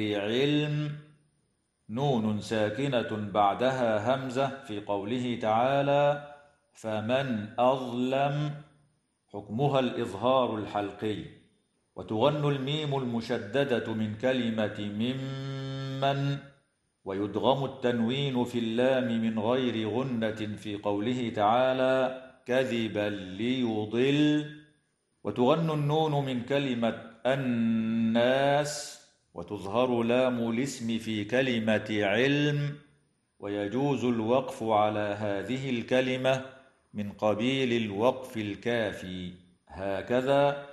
علم نون ساكنة بعدها همزة في قوله تعالى فمن أظلم، حكمها الإظهار الحلقي. وتغن الميم المشددة من كلمة ممن، ويدغم التنوين في اللام من غير غنة في قوله تعالى كذبا ليضل. وتغن النون من كلمة الناس، وتظهر لام الاسم في كلمة علم. ويجوز الوقف على هذه الكلمة من قبيل الوقف الكافي، هكذا